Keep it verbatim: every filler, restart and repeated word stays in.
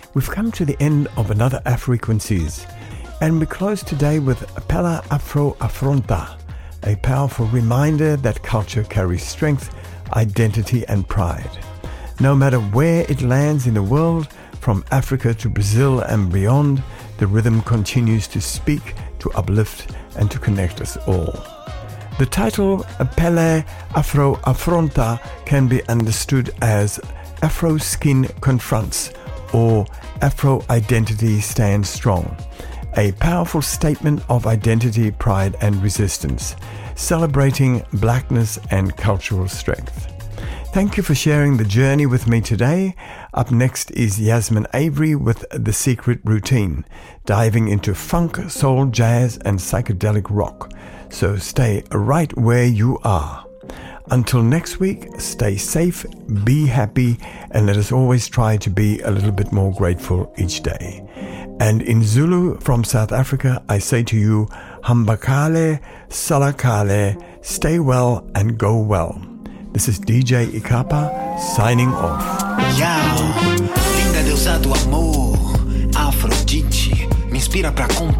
We've come to the end of another Afrequencies, and we close today with Pella Afro Afronta, a powerful reminder that culture carries strength, identity and pride. No matter where it lands in the world, from Africa to Brazil and beyond, the rhythm continues to speak, to uplift and to connect us all. The title Pella Afro Afronta can be understood as Afro Skin Confronts or Afro Identity Stands Strong, a powerful statement of identity, pride and resistance, celebrating blackness and cultural strength. Thank you for sharing the journey with me today. Up next is Yasmin Avery with The Secret Routine, diving into funk, soul, jazz and psychedelic rock. So stay right where you are. Until next week, stay safe, be happy, and let us always try to be a little bit more grateful each day. And in Zulu from South Africa, I say to you, Hambakale, Salakale, stay well and go well. This is D J Ikapa signing off. Yao, linda deusa do amor, Afrodite, me inspira pra contar.